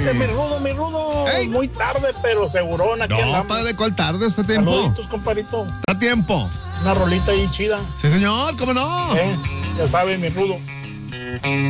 dice mi rudo. Ey. Muy tarde, pero segurón aquí No, andamos. padre, ¿cuál tarde? ¿Está a tiempo? Saluditos, compadrito. ¿Está a tiempo? Una rolita ahí chida. Sí, señor, ¿cómo no? Ya sabe, mi rudo.